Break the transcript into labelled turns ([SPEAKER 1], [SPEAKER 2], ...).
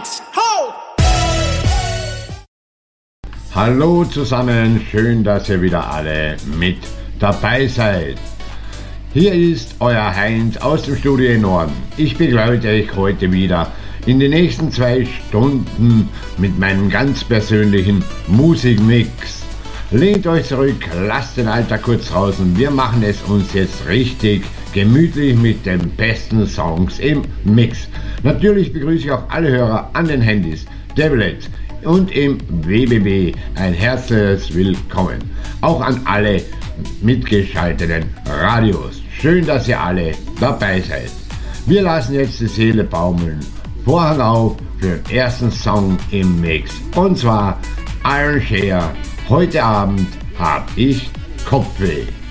[SPEAKER 1] 1, ho!
[SPEAKER 2] Hallo zusammen, schön, dass ihr wieder alle mit dabei seid. Hier ist euer Heinz aus dem Studio in Norden. Ich begleite euch heute wieder in den nächsten 2 Stunden mit meinem ganz persönlichen Musikmix. Lehnt euch zurück, lasst den Alltag kurz draußen. Wir machen es uns jetzt richtig gemütlich mit den besten Songs im Mix. Natürlich begrüße ich auch alle Hörer an den Handys, Tablets und im WBB ein herzliches Willkommen. Auch an alle mitgeschalteten Radios. Schön, dass ihr alle dabei seid. Wir lassen jetzt die Seele baumeln. Vorhang auf für den ersten Song im Mix. Und zwar Iron Share. Heute Abend hab ich Kopfweh.